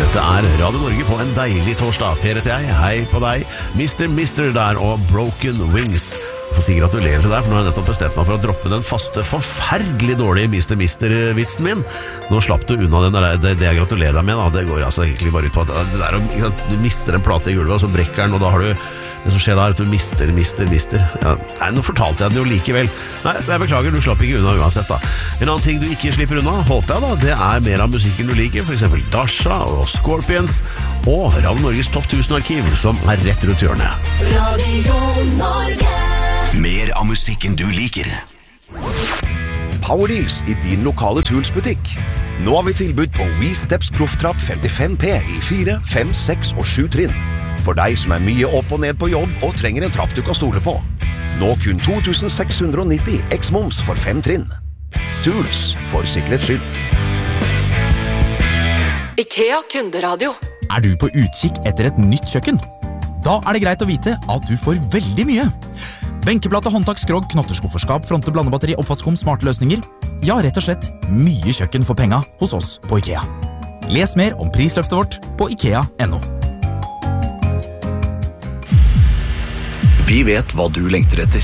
Dette Radio Norge på en deilig torsdag. Per heter jeg, hei på deg. Mr. der og Broken Wings. Jeg får si gratulerer til deg, for nå har jeg nettopp bestemt meg for å droppe den faste, forferdelig dårlige Mr. vitsen min. Nå slapp du unna det jeg gratulerer deg med. Da. Det går altså egentlig bare ut på at det der, du mister en plate i gulvet, og så brekker den, og da har du det som skjer da, at du mister. Ja, nei, nå fortalte jeg det jo likevel. Nei, jeg beklager, du slapp ikke unna uansett da. En annen ting du ikke slipper unna, håper jeg da, det mer av musikken du liker, for eksempel Dasha og Scorpions, og Radio Norges Topp 1000-arkiv, som rett rundt hjørnet. Radio Norge. Mer av musikken du liker. Power Deals i din lokale Tools-butikk. Nå har vi tilbud på WeSteps Profftrapp 55P i 4, 5, 6 og 7 trinn. For deg som mye opp og ned på jobb og trenger en trapp du kan stole på. Nå kun 2690 X-moms for 5 trinn. Tools, for sikkerhets skyld. IKEA kunderadio. Du på utkikk etter et nytt kjøkken? Da det greit å vite at du får veldig mye. Benkeplate, håndtak, skrog, knotterskufferskap, fronte, blandebatteri, oppvaskkum, smarte løsninger. Ja, rett og slett mye kjøkken for penga hos oss på IKEA. Les mer om prisløftet vårt på IKEA.no. Vi vet hva du lengter etter.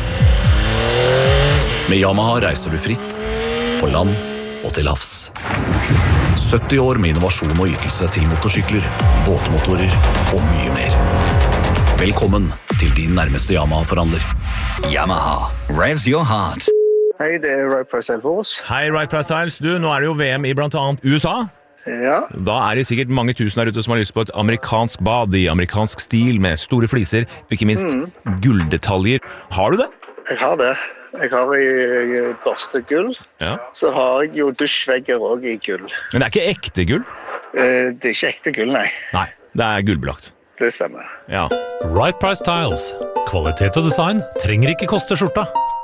Med Yamaha reiser du fritt, på land og til havs. 70 år med innovasjon og ytelse til motorsykler, båtmotorer og mye mer. Velkommen til din nærmeste Yamaha-forhandler. Yamaha, revs your heart. Hei, det Right Price Styles. Hei, Right Price Styles. Du, nå det jo VM i blant annet USA. Ja. Da det sikkert mange tusen der ute som har lyst på et amerikansk bad i amerikansk stil med store fliser, og ikke minst gulldetaljer. Har du det? Jeg har det. Jeg har i børstegull. Ja. Så har jeg jo dusjvegger også i gull. Men det ikke ekte gull? Det ikke ekte gull, nei. Nei, det gullbelagt. Det stemmer. Ja. Right Price Tiles. Kvalitet og design trenger ikke koste skjorta.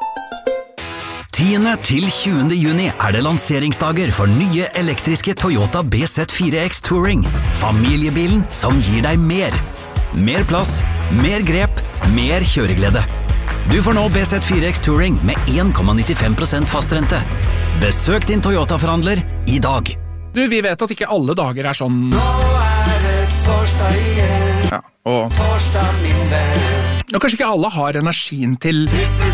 10. til 20. juni det lanseringsdager for nye elektriske Toyota BZ4X Touring. Familiebilen som gir deg mer. Mer plass, mer grep, mer kjøreglede. Du får nå BZ4X Touring med 1,95% fastrente. Besøk din Toyota-forhandler i dag. Du, vi vet at ikke alle dager sånn. Nå det torsdag igjen. Ja, og torsdag min venn. Og kanskje ikke alle har energien til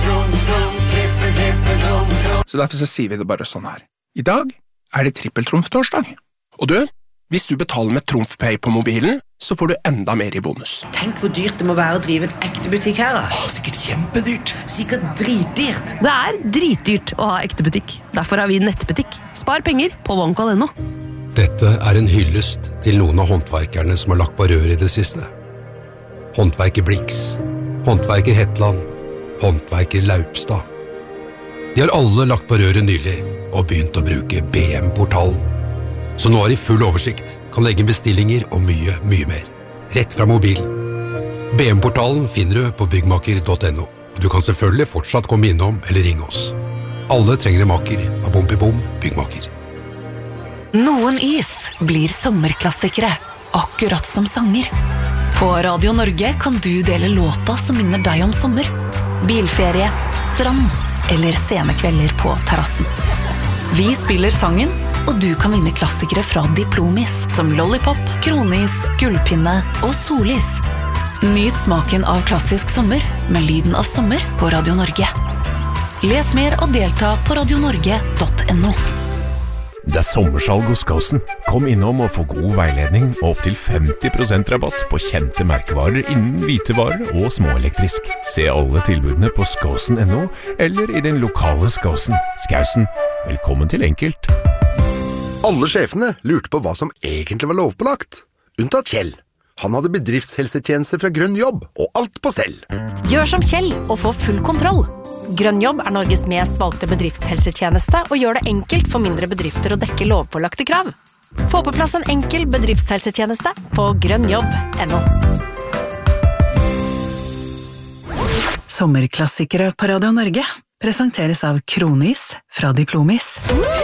Så derfor så sier vi det bare sånn her. I dag det trippeltrumf-torsdag. Og du, hvis du betaler med TrumfPay på mobilen, så får du enda mer i bonus. Tenk hvor dyrt det må være å drive en ekte butikk her da. Sikkert kjempedyrt. Sikkert dritdyrt. Det dritdyrt å ha ekte butikk. Derfor har vi nettbutikk. Spar penger på OneCall.no. Dette en hyllest til noen av håndverkerne som har lagt på rør i det siste. Håndverker Blix, håndverker Hetland, håndverker Laupstad. De har alle lagt på røret nylig og begynt å bruke BM-portalen. Så nå de full oversikt, kan legge bestillinger og mye, mye mer. Rett fra mobilen. BM-portalen finner du på byggmaker.no, og du kan selvfølgelig fortsatt komme innom eller ringe oss. Alle trenger en maker av Bom i Bom Byggmaker. Noen is blir sommerklassikere, akkurat som sanger. På Radio Norge kan du dele låta som minner deg om sommer. Bilferie, strand eller scenekvelder på terrassen. Vi spiller sangen, og du kan vinne klassikere fra Diplomis, som Lollipop, Kronis, Gullpinne og Solis. Nyt smaken av klassisk sommer med lyden av sommer på Radio Norge. Les mer og delta på radionorge.no. Det sommersalg hos Skåsen. Kom innom og få god veiledning og opp til 50% rabatt på kjente merkevarer innen hvitevarer og småelektrisk. Se alle tilbudene på skåsen.no eller i den lokale Skåsen. Skåsen, velkommen til enkelt. Alle sjefene lurte på hva som egentlig var lovpålagt. Unntatt Kjell. Han hadde bedriftshelsetjenester fra Grønn Jobb, og alt på stell. Gjør som Kjell og få full kontroll. Grønn Jobb Norges mest valgte bedriftshelsetjeneste og gjør det enkelt for mindre bedrifter å dekke lovpålagte krav. Få på plass en enkel bedriftshelsetjeneste på grønnjobb.no. Sommerklassikere på Radio Norge presenteres av Kronis fra Diplomis.